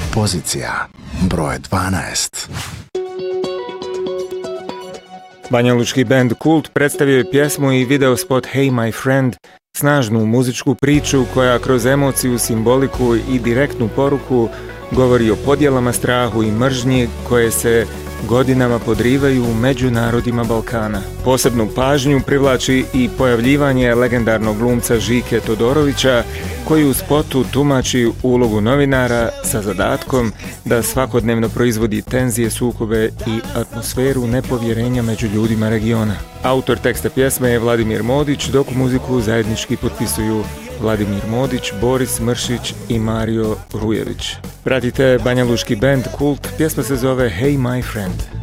Pozicija broj 12. Banjalučki bend Kult predstavio je pjesmu i video spot Hey My Friend, snažnu muzičku priču koja kroz emociju, simboliku i direktnu poruku govori o podjelama, strahu i mržnji koje se godinama podrivaju među narodima Balkana. Posebnu pažnju privlači i pojavljivanje legendarnog glumca Žike Todorovića, koji u spotu tumači ulogu novinara sa zadatkom da svakodnevno proizvodi tenzije, sukobe i atmosferu nepovjerenja među ljudima regiona. Autor teksta pjesme je Vladimir Modić, dok muziku zajednički potpisuju Vladimir Modić, Boris Mršić i Mario Rujević. Pratite banjalučki bend Kult, pjesma se zove Hey My Friend.